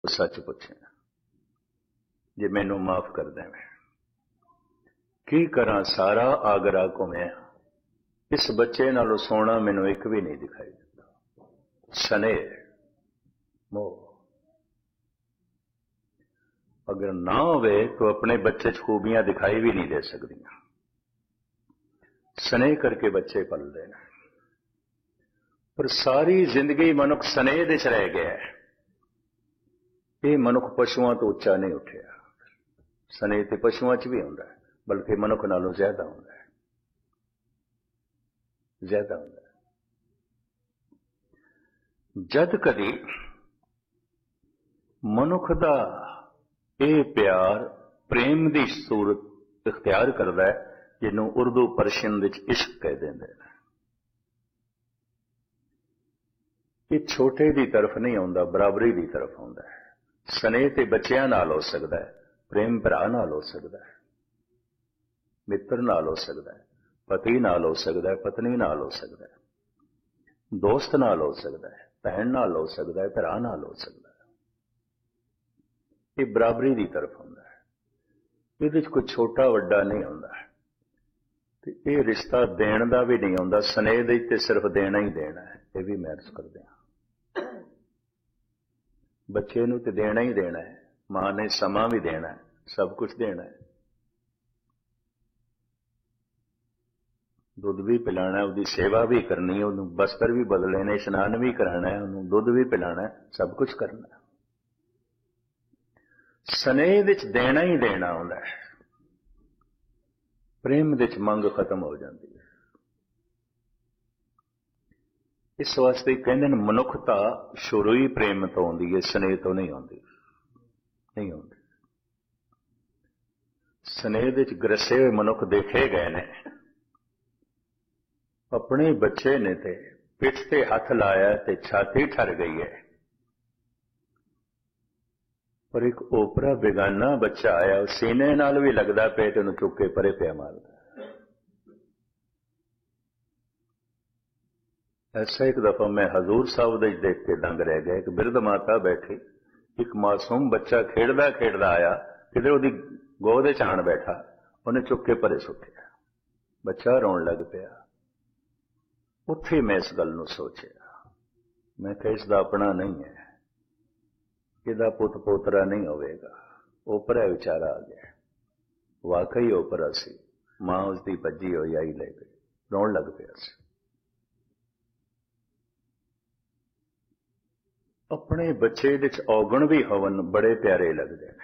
सच पुछे जे मैनू माफ कर देवे की करा सारा आगरा घुमिया इस बच्चे नालों सोना मैनू एक भी नहीं दिखाई देता। स्नेह मोह अगर ना होवे तो अपने बच्चे च खूबियां दिखाई भी नहीं दे सकती। स्नेह करके बच्चे पलते हैं पर सारी जिंदगी मनुख स्नेह दे च रह गया है। ये मनुख पशुओं तो उच्चा नहीं उठिया। स्नेह तो पशुओं च भी होंदा है बल्कि मनुख नालों ज्यादा होंदा है, ज्यादा होंदा है। जद कदी मनुख दा ये प्यार प्रेम की सूरत इख्तियार करता है जिन्हों उर्दू परशियन विच इश्क कह देंगे। ये छोटे की तरफ नहीं आता, बराबरी की तरफ आता है। स्नेह ते बच्चों नाल हो सकता है, प्रेम भरा नाल हो सकता है, मित्र नाल हो सकता है, पति नाल हो सकता है, पत्नी नाल हो सकता है, दोस्त नाल हो सकता है, भैन नाल हो सकता है, भरा नाल हो सकता है। ये बराबरी की तरफ आता है। ये कोई छोटा वड्डा नहीं आता। ये रिश्ता देण का भी नहीं आता। स्नेह दे ते सिर्फ देना ही देना है। ये भी मैं अर्ज कर दिया बच्चे नूं ते देना ही देना है। मां ने समा भी देना है, सब कुछ देना है। दुध भी पिलाना है, उसकी सेवा भी करनी है, उन्होंने बस्तर भी बदले ने, स्नान भी कराना है, उन्होंने दुध भी पिलाना है, सब कुछ करना है। स्नेह विच देना ही देना होता है। प्रेम विच मंग खत्म हो जाती है। इस वास्ते कहते हैं मनुखता शुरू ही प्रेम तो आती है, स्नेह तो नहीं आती, नहीं आती। स्नेह विच ग्रसे हुए मनुख देखे गए ने। अपने बच्चे ने ते पिठ ते हथ लाया ते छाती ठर गई है, पर एक ओपरा बेगाना बच्चा आया, सीने नाल भी लगता पे ते उन्हें चुक के परे पिया मारदा। ऐसा एक दफा मैं हजूर साहब दे देख के दंग रह गया। एक बिरध माता बैठी, एक मासूम बच्चा खेड़दा खेड़दा आया, किधर उसकी गोद च आण बैठा, उन्हें चुक के परे सुट्टिया। बच्चा रोन लग पिया। उत्थे मैं इस गल नूं सोचिया, मैं कहा इसदा अपना नहीं है, इहदा पुत पोतरा नहीं होवेगा। ओपरा विचारा आ गया, वाकई ओपरा सी। मां उसकी भजी होई आई ले गई, रोन लग पिया सी। अपने बच्चे विच औगण भी होवन बड़े प्यारे लगते हैं।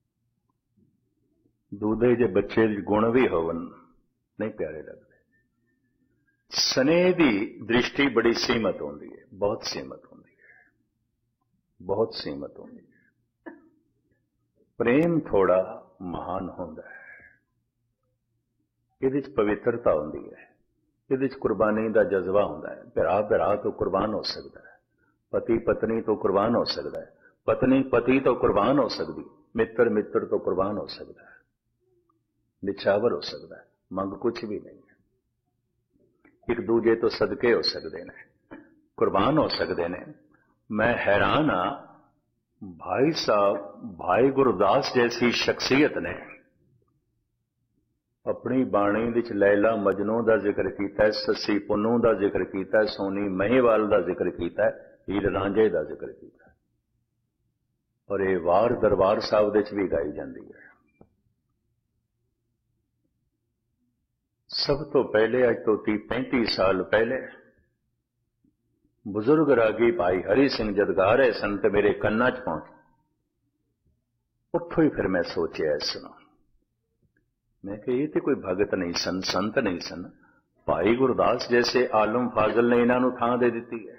दूधे जे बच्चे गुण भी होवन नहीं प्यारे लगते। स्नेह की दृष्टि बड़ी सीमित होती है, बहुत सीमित होती है, बहुत सीमित होती है। प्रेम थोड़ा महान होता है। ये पवित्रता होती है, ये कुर्बानी का जज्बा होता है। भरा भरा तो कुर्बान हो सकता है, पति पत्नी तो कुर्बान हो सकता है, पत्नी पति तो कुर्बान हो सकती, मित्र मित्र तो कुर्बान हो सकता है, निछावर हो सकता है, मंग कुछ भी नहीं है। एक दूजे तो सदके हो सकते हैं, कुर्बान हो सकते हैं। मैं हैरान हाँ, भाई साहब भाई गुरदास जैसी शख्सियत ने अपनी बाणी विच लैला मजनू का जिक्र किया, ससी पुन्नू का जिक्र किया, सोनी महीवाल का जिक्र किया, हीर रांझे का जिक्र किया, और ये वार दरबार साहब दे भी गाई जाती है। सब तो पहले अज तो 30-35 साल पहले बुजुर्ग रागी भाई हरि सिंह जद गा रहे सन तो मेरे कन्ना च पहुंच। उठो ही फिर मैं सोचा इसनो, मैं कि ये तो कोई भगत नहीं सन, संत नहीं सन, भाई गुरदास जैसे आलम फाजल ने इन्हों थां दे दी है।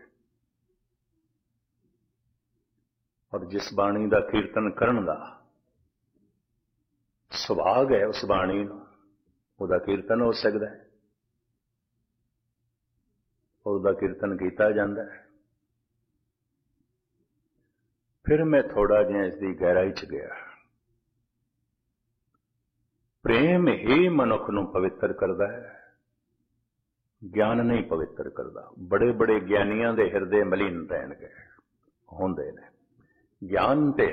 और जिस बाणी का कीर्तन करन दा सुभाग है, उस बाणी नूं ਉਹਦਾ कीर्तन हो सकता है और ਉਹਦਾ कीर्तन किया जाता है। फिर मैं थोड़ा जिहा इसकी गहराई च गया। प्रेम ही मनुख नूं पवित्र करता है, ज्ञान नहीं पवित्र करता। बड़े बड़े ज्ञानियों के हिरदे मलीन रहणगे होंदे ने, ਗਿਆਨ ਤੇ